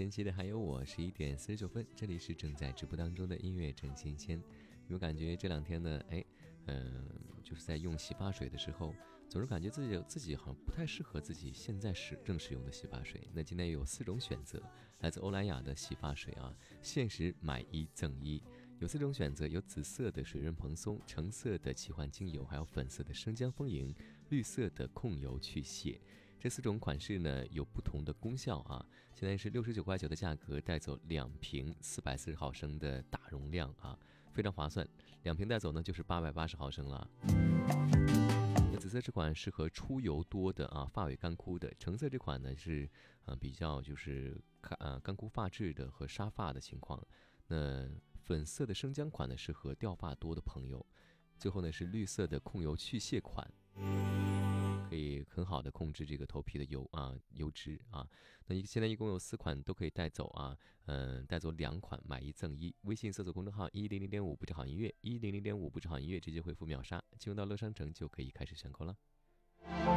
晨曦的还有我11点49分，这里是正在直播当中的音乐正新鲜。有没有感觉这两天呢，就是在用洗发水的时候，总是感觉自己好像不太适合自己现在正使用的洗发水。那今天有4种选择，来自欧莱雅的洗发水啊，限时买1赠1。有4种选择，有紫色的水润蓬松，橙色的奇幻精油，还有粉色的生姜丰盈，绿色的控油去屑。这4种款式呢有不同的功效啊。现在是69.9块的价格，带走2瓶440毫升的大容量啊，非常划算。2瓶带走呢就是880毫升了。紫色这款适合出油多的啊，发尾干枯的。橙色这款呢是比较就是干枯发质的和沙发的情况。那粉色的生姜款呢适合掉发多的朋友。最后呢是绿色的控油去屑款，可以很好的控制这个头皮的油脂啊。那现在一共有4款都可以带走啊，带走2款买1赠1。微信搜索公众号100.5不止好音乐，100.5不止好音乐，直接回复秒杀，进入到乐商城就可以开始选购了。